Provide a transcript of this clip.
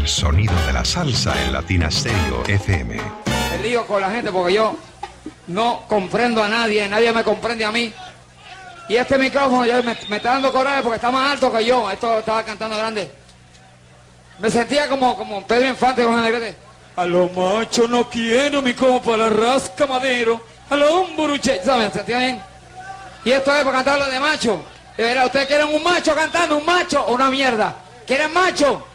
El sonido de la salsa en Latina Stereo FM. Me lío con la gente porque yo no comprendo a nadie, nadie me comprende a mí. Y este micrófono ya me está dando coraje porque está más alto que yo. Esto estaba cantando grande. Me sentía como Pedro Infante con el negrete. A los machos no quiero mi copa, la rasca madero. A los humburuche. ¿Sabes? Me sentía bien. Y esto es para cantarlo de macho. De verdad, ¿ustedes quieren un macho cantando? ¿Un macho o una mierda? ¿Quieren macho?